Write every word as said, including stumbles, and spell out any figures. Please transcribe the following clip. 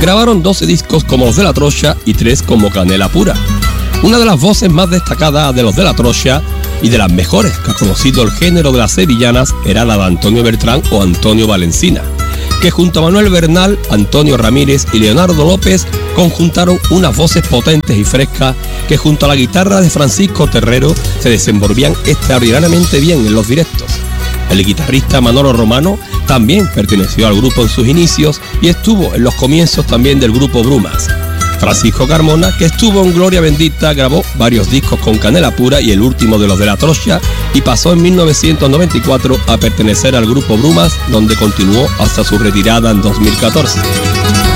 Grabaron doce discos como Los de la Trocha y tres como Canela Pura. Una de las voces más destacadas de Los de la Trocha y de las mejores que ha conocido el género de las sevillanas era la de Antonio Bertrán o Antonio Valencina, que junto a Manuel Bernal, Antonio Ramírez y Leonardo López conjuntaron unas voces potentes y frescas que junto a la guitarra de Francisco Terrero se desenvolvían extraordinariamente bien en los directos. El guitarrista Manolo Romano también perteneció al grupo en sus inicios y estuvo en los comienzos también del grupo Brumas. Francisco Carmona, que estuvo en Gloria Bendita, grabó varios discos con Canela Pura y el último de Los de la Trocha, y pasó en mil novecientos noventa y cuatro a pertenecer al grupo Brumas, donde continuó hasta su retirada en dos mil catorce.